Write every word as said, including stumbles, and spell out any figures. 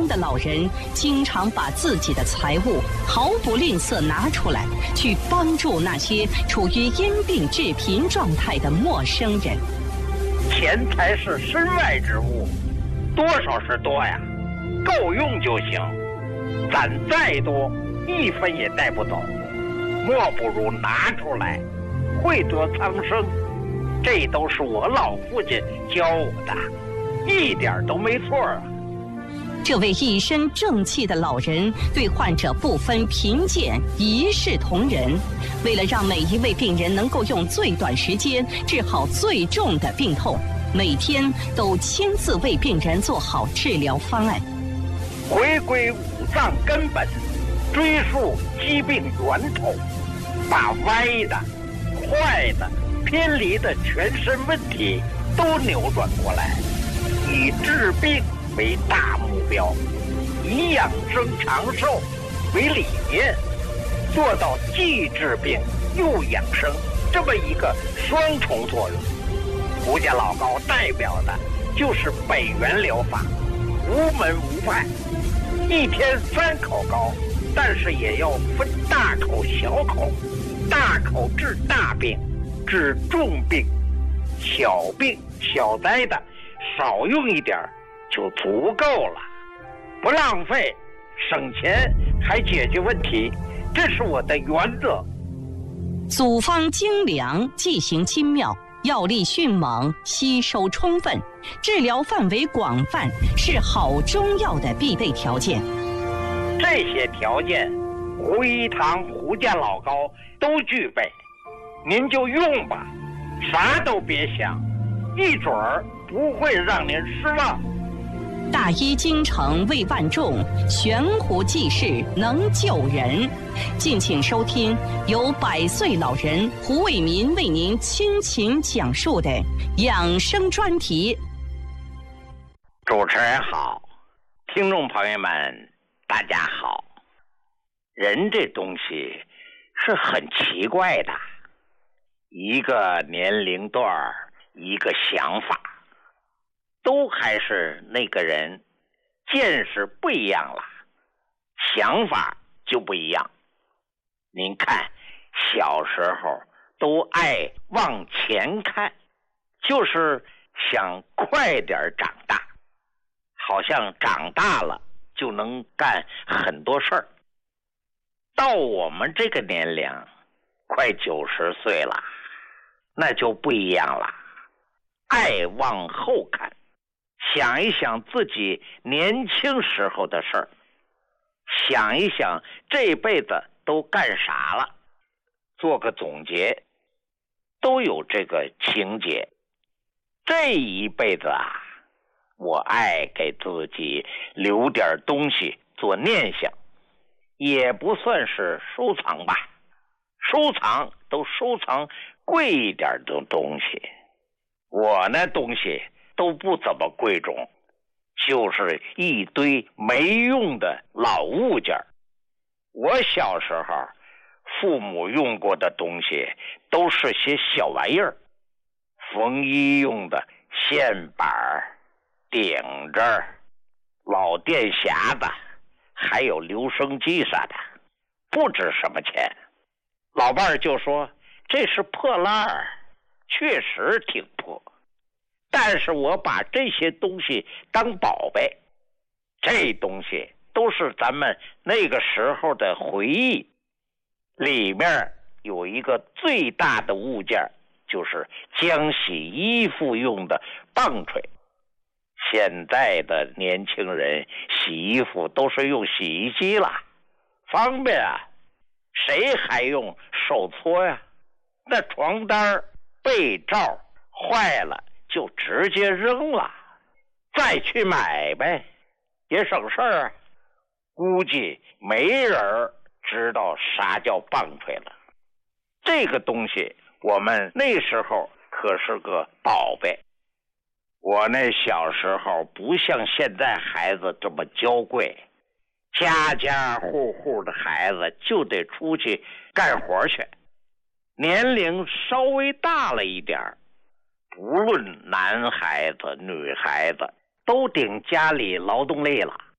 伤的老人经常把自己的财物毫不吝啬拿出来，去帮助那些处于因病致贫状态的陌生人。 钱财是身外之物，多少是多呀，够用就行。攒再多，一分也带不走，莫不如拿出来，惠得苍生。这都是我老父亲教我的，一点都没错啊。 这位一身正气的老人对患者不分贫贱，一视同仁。为了让每一位病人能够用最短时间治好最重的病痛，每天都亲自为病人做好治疗方案。 回归五脏根本，追溯疾病源头，把歪的、坏的、偏离的全身问题都扭转过来，以治病为大目标，以养生长寿为理念，做到既治病又养生这么一个双重作用。胡家老高代表的就是北元疗法，无门无派，一天三口膏，但是也要分大口小口，大口治大病，治重病，小病小灾的少用一点就足够了，不浪费，省钱还解决问题，这是我的原则。 组方精良，剂型精妙，药力迅猛，吸收充分，治疗范围广泛，是好中药的必备条件。 这些条件，胡一堂、胡家老高都具备，您就用吧，啥都别想，一准儿不会让您失望。 大医精诚为万众，悬壶济世能救人。敬请收听由百岁老人胡伟民为您倾情讲述的养生专题。 主持人好，听众朋友们大家好。人这东西是很奇怪的，一个年龄段一个想法，都还是那个人，见识不一样了，想法就不一样。您看小时候都爱往前看，就是想快点长大，好像长大了就能干很多事儿。到我们这个年龄快九十岁了，那就不一样了，爱往后看，想一想自己年轻时候的事儿，想一想这辈子都干啥了，做个总结，都有这个情节。这一辈子啊，我爱给自己留点东西做念想，也不算是收藏吧，收藏都收藏贵一点的东西，我那东西都不怎么贵重，就是一堆没用的老物件。我小时候父母用过的东西都是些小玩意儿，缝衣用的线板、顶着、老电匣子，还有留声机啥的，不值什么钱。老伴儿就说这是破烂儿，确实挺破，但是我把这些东西当宝贝，这东西都是咱们那个时候的回忆。里面有一个最大的物件，就是浆洗衣服用的棒槌。现在的年轻人洗衣服都是用洗衣机了，方便啊，谁还用手搓呀？那床单被罩坏了就直接扔了，再去买呗，也省事儿啊。估计没人知道啥叫棒槌了。这个东西我们那时候可是个宝贝。我那小时候不像现在孩子这么娇贵，家家户户的孩子就得出去干活去，年龄稍微大了一点，不论男孩子女孩子都顶家里劳动力了，